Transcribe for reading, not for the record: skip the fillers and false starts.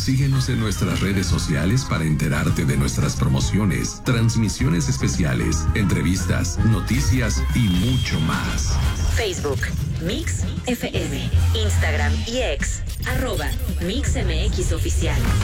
Síguenos en nuestras redes sociales para enterarte de nuestras promociones, transmisiones especiales, entrevistas, noticias y mucho más. Facebook, Mix FM, Instagram y X, @MixMX Oficial.